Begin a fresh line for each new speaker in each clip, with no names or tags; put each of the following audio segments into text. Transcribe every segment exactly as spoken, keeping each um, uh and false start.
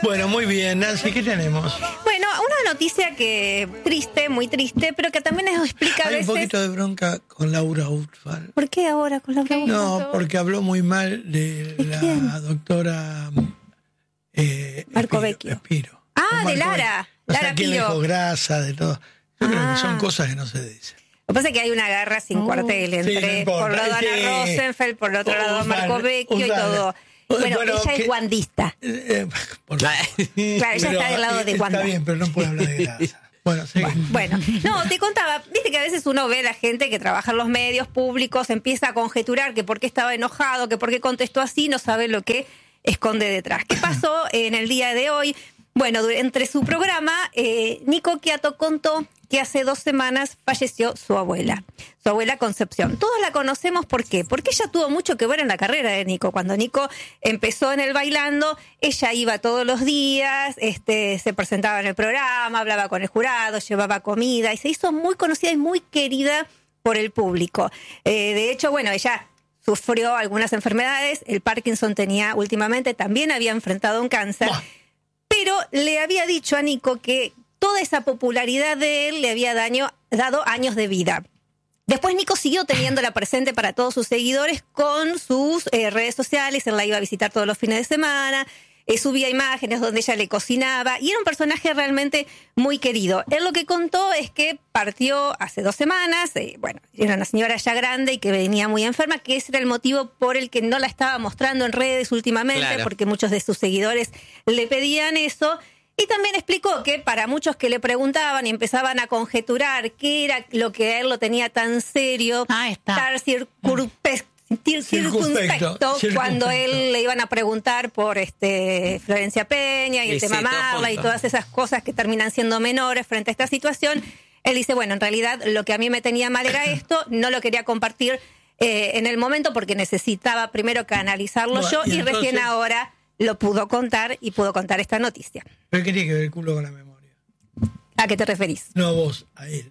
Bueno, muy bien, Nancy, ¿qué tenemos?
Bueno, una noticia que triste, muy triste, pero que también nos explica a
Hay
veces...
un poquito de bronca con Laura Utfal.
¿Por qué ahora con Laura Utfal?
No, porque habló muy mal de la
quién?
doctora eh,
Marco
Espiro,
Vecchio.
Espiro.
Ah,
O
de
Marco
Lara.
Vecchio. No sé
Lara
a quién le
Piro.
dijo grasa, de todo. Yo creo
Ah.
que son cosas que no se dicen.
Lo que pasa es que hay una guerra sin
Oh,
cuartel
sí,
entre,
no importa,
por un lado, Ana
sí.
Rosenfeld, por el otro
Oh,
lado,
usan,
Marco Vecchio y
usan.
todo. Bueno,
Bueno,
ella
que-
es guandista.
Eh, por
Claro, ella
Pero,
está del lado de
eh,
Wanda.
Está bien, pero no puede hablar de grasa. Bueno, sí.
Bueno, no, te contaba, viste que a veces uno ve a la gente que trabaja en los medios públicos, empieza a conjeturar que por qué estaba enojado, que por qué contestó así, no sabe lo que esconde detrás. ¿Qué pasó en el día de hoy? Bueno, du- entre su programa, eh, Nico Quiato contó que hace dos semanas falleció su abuela, su abuela Concepción. Todos la conocemos, ¿por qué? Porque ella tuvo mucho que ver en la carrera de Nico. Cuando Nico empezó en el Bailando, ella iba todos los días, este, se presentaba en el programa, hablaba con el jurado, llevaba comida y se hizo muy conocida y muy querida por el público. Eh, de hecho, bueno, ella sufrió algunas enfermedades, el Parkinson tenía últimamente, también había enfrentado un cáncer,
Buah.
pero le había dicho a Nico que toda esa popularidad de él le había daño, dado años de vida. Después Nico siguió teniéndola presente para todos sus seguidores con sus eh, redes sociales, él la iba a visitar todos los fines de semana, eh, subía imágenes donde ella le cocinaba y era un personaje realmente muy querido. Él lo que contó es que partió hace dos semanas, eh, bueno, era una señora ya grande y que venía muy enferma, que ese era el motivo por el que no la estaba mostrando en redes últimamente,
Claro.
porque muchos de sus seguidores le pedían eso. Y también explicó que para muchos que le preguntaban y empezaban a conjeturar qué era lo que a él lo tenía tan serio,
Ah, está.
estar circunspecto,
Circunspecto,
cuando
circunspecto.
él le iban a preguntar por este Florencia Peña y el
Y sí,
tema
todo
Marla y
junto.
todas esas cosas que terminan siendo menores frente a esta situación, él dice, bueno, en realidad lo que a mí me tenía mal era esto, no lo quería compartir eh, en el momento porque necesitaba primero canalizarlo
Bueno,
yo
y
y recién
entonces-
ahora lo pudo contar y pudo contar esta noticia.
¿Pero qué tiene que ver el culo con la memoria?
¿A qué te referís?
No a vos, a él.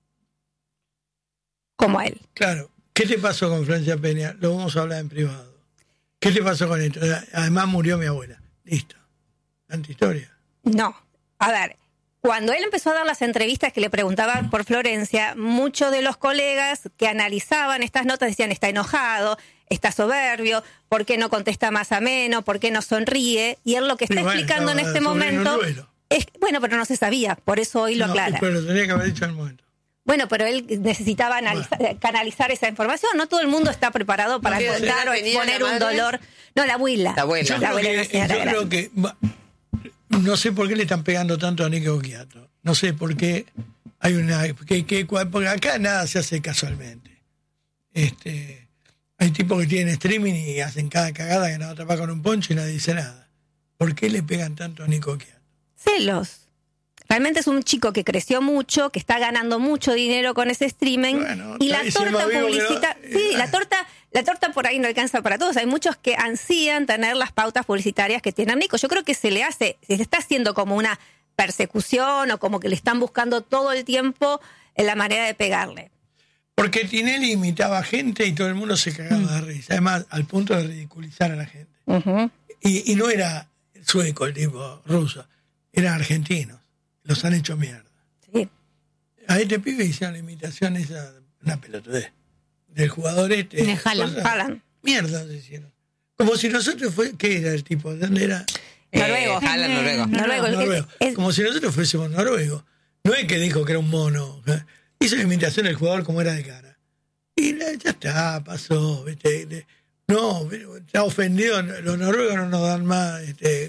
Como a él.
Claro. ¿Qué te pasó con Florencia Peña? Lo vamos a hablar en privado. ¿Qué te pasó con esto? Además murió mi abuela. Listo. Antihistoria.
No. A ver, cuando él empezó a dar las entrevistas que le preguntaban por Florencia, muchos de los colegas que analizaban estas notas decían, está enojado, está soberbio, ¿por qué no contesta más ameno? ¿Por qué no sonríe? Y él lo que está
Y bueno,
explicando en
estaba
este
sobre un
momento
duelo.
es, bueno, pero no se sabía, por eso hoy lo
No,
aclara.
pero lo tenía que haber dicho en el momento.
Bueno, pero él necesitaba analizar, canalizar esa información. No todo el mundo está preparado para
¿Qué
contar
edad
o
tenía
exponer
la
un
madre?
dolor. No, la abuela.
La abuela.
Yo
La
creo
abuela era
que,
una señora
yo
grande.
creo que va- no sé por qué le están pegando tanto a Nico Quiato. No sé por qué hay una que, que porque acá nada se hace casualmente. Este, hay tipos que tienen streaming y hacen cada cagada que nos atrapa con un poncho y nadie dice nada. ¿Por qué le pegan tanto a Nico Quiato?
Celos. Realmente es un chico que creció mucho, que está ganando mucho dinero con ese streaming.
Bueno,
y la
está diciendo
torta
vivo que no-
publicita,
eh,
sí,
bueno.
la torta, la torta por ahí no alcanza para todos. Hay muchos que ansían tener las pautas publicitarias que tiene Nico. Yo creo que se le hace, se le está haciendo como una persecución o como que le están buscando todo el tiempo en la manera de pegarle.
Porque Tinelli imitaba gente y todo el mundo se cagaba de risa. Además, al punto de ridiculizar a la gente.
Ujú.
Y, y no era sueco el tipo ruso, eran argentinos. Los han hecho mierda.
Sí.
A este pibe hicieron la imitación esa, una pelotudez, del jugador este.
De Haaland.
cosas-
Haaland.
Mierda se hicieron. Como si nosotros fue, ¿qué era el tipo? ¿De dónde era?
Noruego.
Eh, Haaland, noruego.
Noruego. el-
Noruego.
es-
Como si nosotros fuésemos noruegos. No es que dijo que era un mono. ¿eh? Hizo la imitación del jugador como era de cara. Y la- ya está, pasó. ¿viste? Le- No, está ofendido. Los noruegos no nos dan más. Este,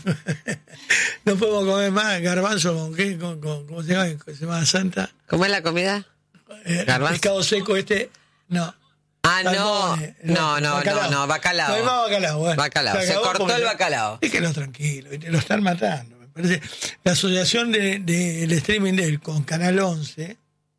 no podemos comer más garbanzo con qué, con, con, ¿cómo se llama? ¿Se llama Santa?
¿Cómo es la comida?
Eh,
¿Garbanzo?
pescado seco este. No.
Ah, no.
Salmones,
No, no,
bacalao.
no, no, bacalao.
No hay más bacalao. Bueno,
Bacalao. Se
acabó
cortó
porque-
el bacalao.
Déjenlo tranquilo, ¿viste? Lo están matando. Me parece. La asociación del de, del streaming de él con Canal once,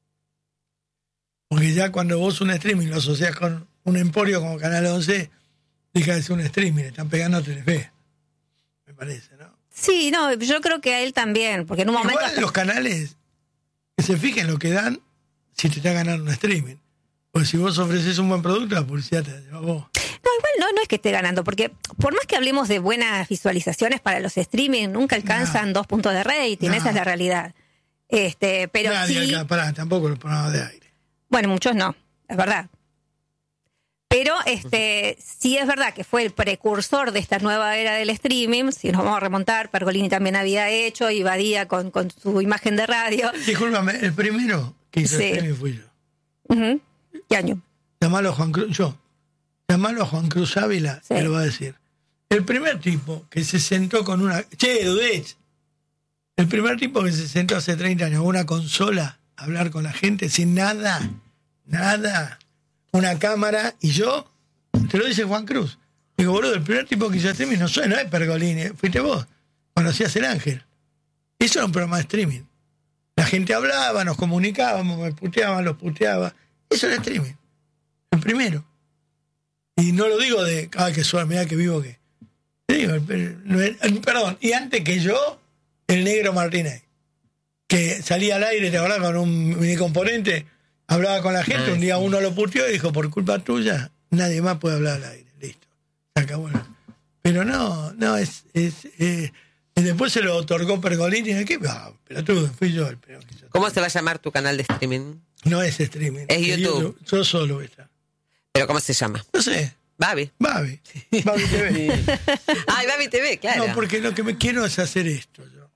porque ya cuando vos un streaming lo asociás con un emporio como Canal once, deja de ser un streaming, le están pegando a Telefe. Me parece, ¿no?
Sí, no, yo creo que a él también, porque en un momento...
Igual los canales que se fijen lo que dan si te está ganando un streaming. Porque si vos ofreces un buen producto, la publicidad te la lleva a vos.
No, igual no, no es que esté ganando, porque por más que hablemos de buenas visualizaciones para los streaming, nunca alcanzan no. dos puntos de rating, no. Esa es la realidad. Este, pero
Nadie
sí,
acá, pará, tampoco los programas de aire.
Bueno, muchos no, es verdad. Pero este sí es verdad que fue el precursor de esta nueva era del streaming. Si nos vamos a remontar, Pergolini también había hecho, y Badía con, con su imagen de radio.
Discúlpame, el primero que hizo
sí.
streaming fui yo.
Uh-huh. ¿Qué año?
Llamalo a Juan Cruz, yo. Llamalo a Juan Cruz Ávila, sí. Te lo va a decir. El primer tipo que se sentó con una... Che, Dudech. El primer tipo que se sentó hace treinta años con una consola a hablar con la gente sin nada, nada... una cámara, y yo, te lo dice Juan Cruz. Digo, boludo, el primer tipo que hizo streaming no soy, no es Pergolini, fuiste vos, cuando hacías El Ángel. Eso era un programa de streaming. La gente hablaba, nos comunicábamos, me puteaban, los puteaba. Eso era streaming. El primero. Y no lo digo de, ay, qué suave, mirá que vivo que. Te digo, el, el, perdón, y antes que yo, el Negro Martínez, que salía al aire, te acordás, con un mini componente. Hablaba con la gente, un día uno lo puteó y dijo, por culpa tuya, nadie más puede hablar al aire. Listo. Se acabó. Pero no, no, es... es eh, después se lo otorgó Pergolini. ¿Qué? Ah, pero tú, fui yo el peor.
¿Cómo se va a llamar tu canal de streaming?
No es streaming.
Es YouTube.
Yo solo está.
¿Pero cómo se llama?
No sé.
Babi.
Babi. Babi T V.
Ay, Babi T V, claro.
No, porque lo que me quiero es hacer esto yo.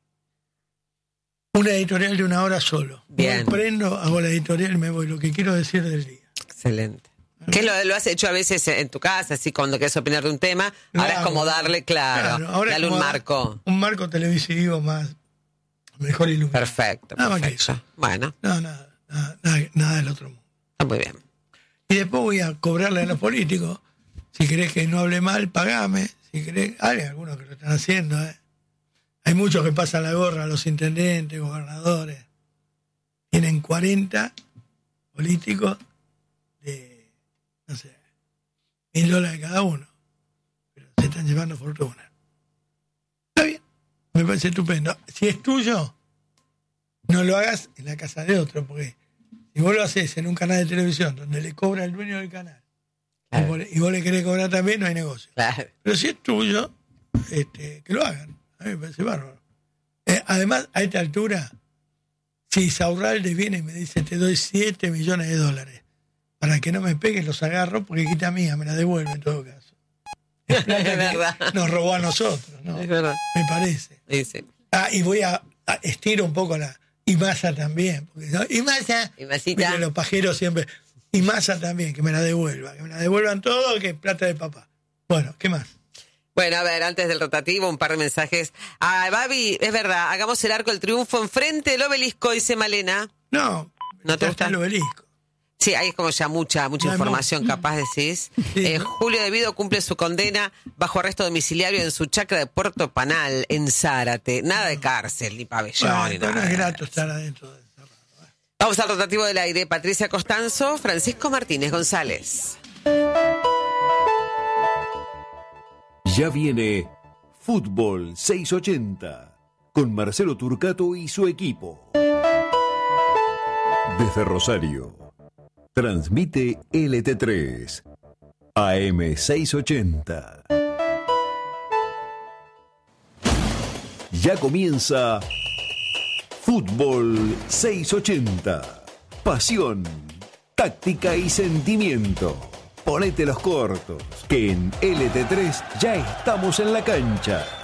Una editorial de una hora solo.
Bien.
Me prendo, hago la editorial y me voy. Lo que quiero decir del día.
Excelente. ¿Qué lo, lo has hecho a veces en tu casa, así cuando quieres opinar de un tema? Ahora claro, es como darle, claro, claro ahora darle un marco.
Un marco televisivo más, mejor iluminado.
Perfecto,
nada
perfecto.
Más que eso.
Bueno.
No, nada, nada, nada, nada del otro mundo.
Está muy bien.
Y después voy a cobrarle a los políticos. Si querés que no hable mal, pagame. Si querés, hay algunos que lo están haciendo, ¿eh? Hay muchos que pasan la gorra a los intendentes, gobernadores. Tienen cuarenta políticos de, no sé, mil dólares cada uno. Pero se están llevando fortuna. Está bien, me parece estupendo. Si es tuyo, no lo hagas en la casa de otro, porque si vos lo haces en un canal de televisión donde le cobra el dueño del canal, claro, y, vos, y vos le querés cobrar también, no hay negocio.
Claro.
Pero si es tuyo, este, que lo hagan. A mí me parece bárbaro. Eh, además, a esta altura, si Saurralde viene y me dice, te doy siete millones de dólares para que no me pegues, los agarro porque quita mía, me la devuelve en todo caso. Es plata
es verdad.
Que nos robó a nosotros, ¿no?
Es verdad.
Me parece.
Sí, sí.
Ah, y voy a, a estiro un poco la... Y Massa también. Porque, ¿no? Y Massa...
Y Masita.
Los pajeros siempre... Y Massa también, que me la devuelva. Que me la devuelvan todo, que es plata de papá. Bueno, ¿qué más?
Bueno, a ver, antes del rotativo, un par de mensajes. Ah, Babi, es verdad, hagamos el arco del triunfo enfrente del obelisco, dice Malena.
No,
¿No te gusta
el obelisco?
Sí, hay como ya mucha mucha
no,
información,
no.
capaz decís.
Sí,
eh,
¿no?
Julio De Vido cumple su condena bajo arresto domiciliario en su chacra de Puerto Panal, en Zárate. Nada de cárcel, ni pabellón,
Bueno,
ni nada.
no es grato estar adentro de esa.
Vamos al rotativo del aire. Patricia Costanzo, Francisco Martínez González.
Ya viene Fútbol seiscientos ochenta con Marcelo Turcato y su equipo. Desde Rosario, transmite L T tres, A M seiscientos ochenta. Ya comienza Fútbol seiscientos ochenta. Pasión, táctica y sentimiento. Ponete los cortos, que en L T tres ya estamos en la cancha.